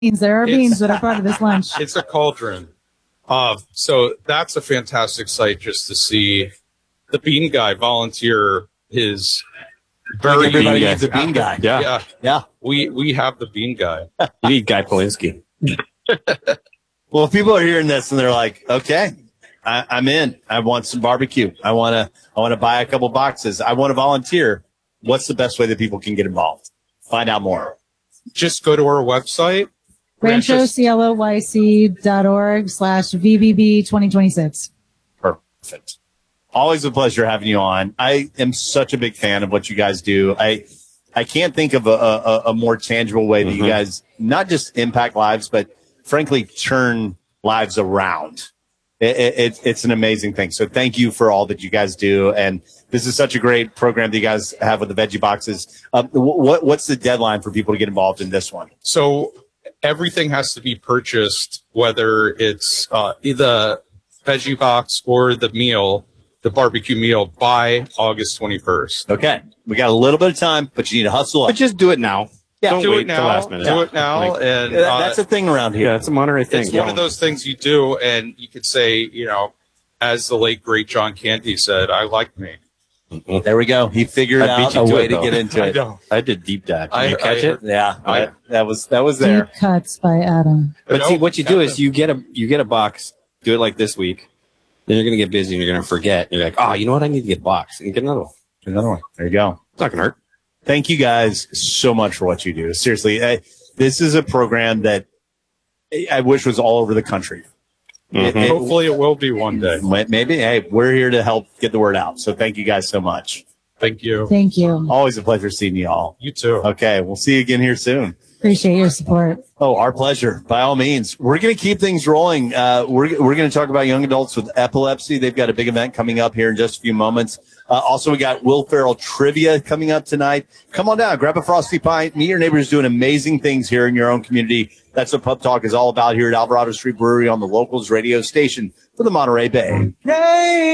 There are beans that are part of this lunch. It's a cauldron. So that's a fantastic sight just to see the bean guy volunteer his very everybody needs a bean guy. Yeah. We have the bean guy. You need Guy Polinsky. Well, if people are hearing this and they're like, okay, I'm in. I want some barbecue. I want to buy a couple boxes. I want to volunteer. What's the best way that people can get involved? Find out more. Just go to our website. RanchoCLOYC.org/VBB 2026. Perfect. Always a pleasure having you on. I am such a big fan of what you guys do. I can't think of a more tangible way that you guys not just impact lives, but frankly turn lives around. It's an amazing thing. So thank you for all that you guys do. And this is such a great program that you guys have with the veggie boxes. What's the deadline for people to get involved in this one? So everything has to be purchased, whether it's either veggie box or the meal, the barbecue meal, by August 21st. Okay. We got a little bit of time, but you need to hustle up. But just do it now. Yeah, Don't do wait it now. till last minute. Do it now. And that's a thing around here. Yeah, it's a Monterey thing. it's one of those things you do, and you could say, as the late great John Candy said, I like me. There we go. He figured out a way to get into it. I did deep dive. Did you catch it? Yeah, that was there. Deep cuts by Adam. But see, what you do is you get a box. Do it like this week. Then you're gonna get busy and you're gonna forget. You're like, oh, you know what? I need to get a box and get another one. There you go. It's not gonna hurt. Thank you guys so much for what you do. Seriously, this is a program that I wish was all over the country. Hopefully it will be one day. Maybe. Hey, we're here to help get the word out. So thank you guys so much. Thank you. Thank you. Always a pleasure seeing you all. You too. Okay, we'll see you again here soon. Appreciate your support. Oh, our pleasure. By all means. We're going to keep things rolling. We're going to talk about young adults with epilepsy. They've got a big event coming up here in just a few moments. Also, we got Will Ferrell trivia coming up tonight. Come on down, grab a Frosty Pint. Meet your neighbors doing amazing things here in your own community. That's what Pub Talk is all about here at Alvarado Street Brewery on the Locals radio station for the Monterey Bay. Yay!